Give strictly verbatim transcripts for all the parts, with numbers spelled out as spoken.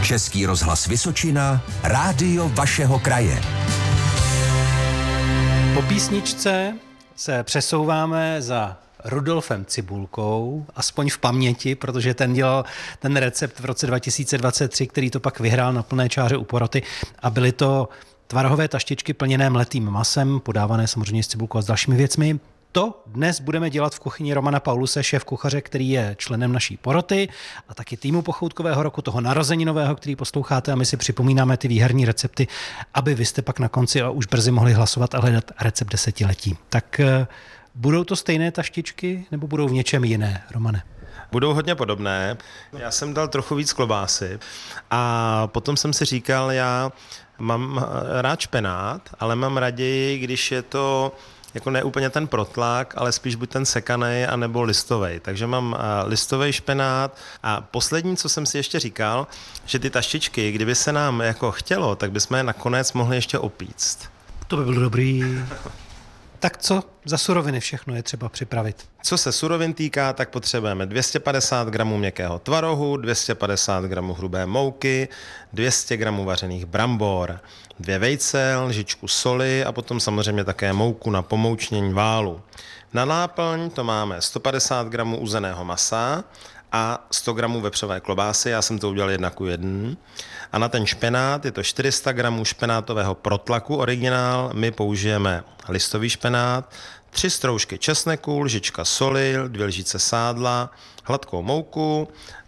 Český rozhlas Vysočina, rádio vašeho kraje. Po písničce se přesouváme za Rudolfem Cibulkou, aspoň v paměti, protože ten dělal ten recept v roce dva tisíce dvacet tři, který to pak vyhrál na plné čáře u poroty, a byly to tvarohové taštičky plněné mletým masem, podávané samozřejmě s cibulkou a s dalšími věcmi. To dnes budeme dělat v kuchyni Romana Pauluse, šéf kuchaře, který je členem naší poroty a taky týmu pochoutkového roku, toho narozeninového, který posloucháte, a my si připomínáme ty výherní recepty, aby vy jste pak na konci a už brzy mohli hlasovat a hledat recept desetiletí. Tak budou to stejné taštičky nebo budou v něčem jiné, Romane? Budou hodně podobné. Já jsem dal trochu víc klobásy a potom jsem si říkal, já mám rád špenát, ale mám raději, když je to jako ne úplně ten protlak, ale spíš buď ten sekanej, anebo listovej. Takže mám listovej špenát a poslední, co jsem si ještě říkal, že ty taštičky, kdyby se nám jako chtělo, tak bychom je nakonec mohli ještě opíct. To by bylo dobrý. Tak co za suroviny všechno je třeba připravit? Co se surovin týká, tak potřebujeme dvě stě padesát gramů měkkého tvarohu, dvě stě padesát gramů hrubé mouky, dvě stě gramů vařených brambor, dvě vejce, lžičku soli a potom samozřejmě také mouku na pomoučnění válu. Na náplň to máme sto padesát gramů uzeného masa a sto gramů vepřové klobásy, já jsem to udělal jedna ku jedné. A na ten špenát je to čtyři sta gramů špenátového protlaku originál, my použijeme listový špenát, tři stroužky česneku, lžička soli, dvě lžice sádla, hladkou mouku,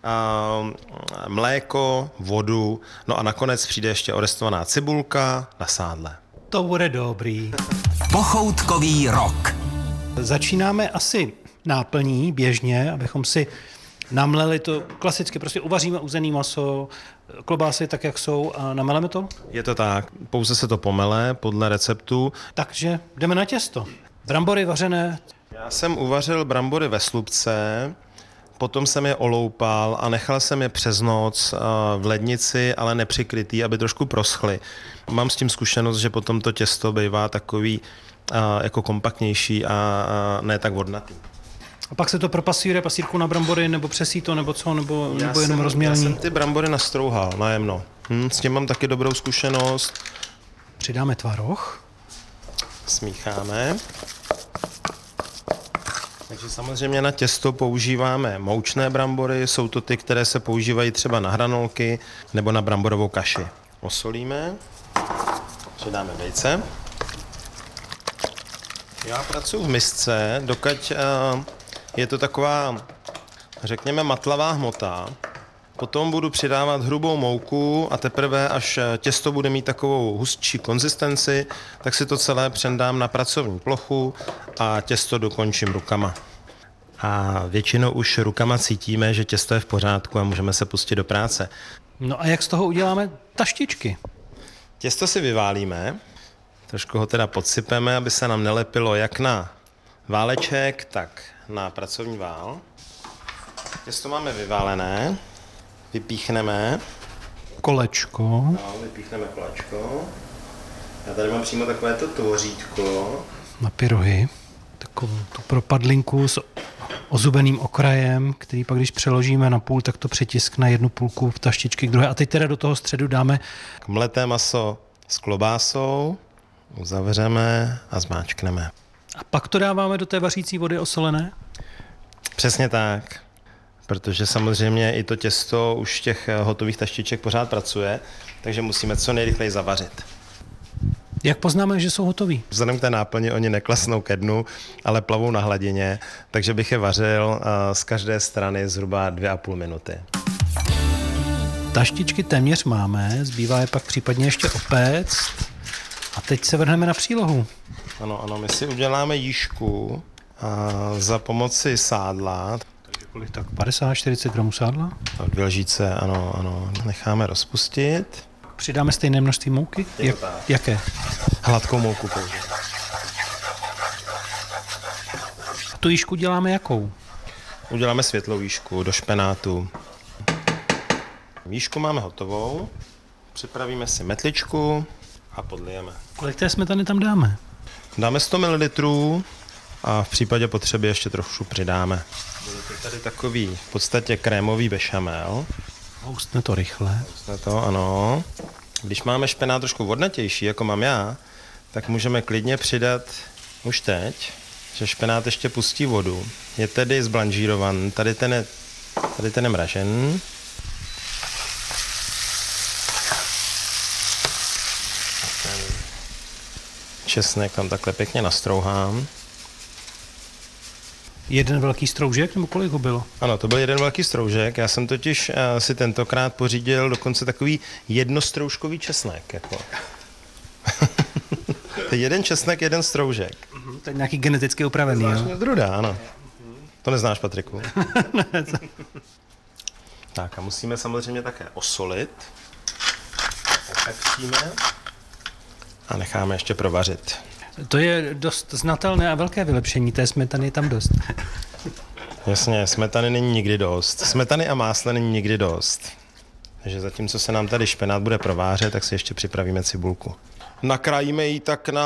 mléko, vodu, no a nakonec přijde ještě orestovaná cibulka na sádle. To bude dobrý. Pochoutkový rok. Začínáme asi náplní běžně, abychom si namleli to klasicky, prostě uvaříme uzený maso, klobásy tak, jak jsou, a nameleme to? Je to tak, pouze se to pomele podle receptu. Takže jdeme na těsto. Brambory vařené. Já jsem uvařil brambory ve slupce, potom jsem je oloupal a nechal jsem je přes noc v lednici, ale nepřikrytý, aby trošku proschly. Mám s tím zkušenost, že potom to těsto bývá takový jako kompaktnější a ne tak vodnatý. A pak se to propasíruje pasírku na brambory, nebo přesí to, nebo co, nebo, nebo jenom jsem, rozmělní? Já jsem ty brambory nastrouhal najemno. Hm, s tím mám taky dobrou zkušenost. Přidáme tvaroh. Smícháme. Takže samozřejmě na těsto používáme moučné brambory, jsou to ty, které se používají třeba na hranolky nebo na bramborovou kaši. Osolíme, přidáme vejce. Já pracuji v misce, dokud je to taková, řekněme, matlavá hmota. Potom budu přidávat hrubou mouku a teprve, až těsto bude mít takovou hustší konzistenci, tak si to celé přendám na pracovní plochu a těsto dokončím rukama. A většinou už rukama cítíme, že těsto je v pořádku a můžeme se pustit do práce. No a jak z toho uděláme taštičky? Těsto si vyválíme, trošku ho teda podsypeme, aby se nám nelepilo jak na váleček, tak na pracovní vál. Těsto máme vyválené, vypíchneme. Kolečko. No, vypíchneme kolečko. Já tady mám přímo takovéto tvořítko. Na pyrohy. Takovou tu propadlinku s ozubeným okrajem, který pak, když přeložíme na půl, tak to přitiskne jednu půlku v taštičky k druhé. A teď teda do toho středu dáme mleté maso s klobásou, uzavřeme a zmáčkneme. A pak to dáváme do té vařící vody osolené? Přesně tak, protože samozřejmě i to těsto už těch hotových taštiček pořád pracuje, takže musíme co nejrychleji zavařit. Jak poznáme, že jsou hotový? Vzhledem k té náplni oni neklasnou ke dnu, ale plavou na hladině, takže bych je vařil z každé strany zhruba dvě a půl minuty. Taštičky téměř máme, zbývá je pak případně ještě opéct. A teď se vrhneme na přílohu. Ano, ano, my si uděláme jížku a za pomoci sádla. Takže kolik tak? padesát čtyřicet gramů sádla? Dvě lžíce, ano, ano. Necháme rozpustit. Přidáme stejné množství mouky? Jak, jaké? Hladkou mouku použijeme. A tu jížku děláme jakou? Uděláme světlou jížku do špenátu. Jížku máme hotovou. Připravíme si metličku a podlijeme. Kolik té smetany tam dáme? Dáme sto mililitrů a v případě potřeby ještě trochu přidáme. Bude to tady takový v podstatě krémový bešamel. Houstne to rychle. Na to, ano. Když máme špenát trošku vodnatější, jako mám já, tak můžeme klidně přidat už teď, že špenát ještě pustí vodu. Je tedy zblanžírovan, tady ten je, tady ten je mražen. Česnek tam takhle pěkně nastrouhám. Jeden velký stroužek, nebo kolik ho bylo? Ano, to byl jeden velký stroužek. Já jsem totiž uh, si tentokrát pořídil dokonce takový jednostroužkový česnek. Jako. Jeden česnek, jeden stroužek. Uh-huh. To je nějaký geneticky upravený, Znáš jo? Druda, ano. To neznáš, Patriku. Tak a musíme samozřejmě také osolit. Opepříme a necháme ještě provařit. To je dost znatelné a velké vylepšení, té smetany je tam dost. Jasně, smetany není nikdy dost. Smetany a másla není nikdy dost. Takže zatímco se nám tady špenát bude provářet, tak si ještě připravíme cibulku. Nakrájíme ji tak na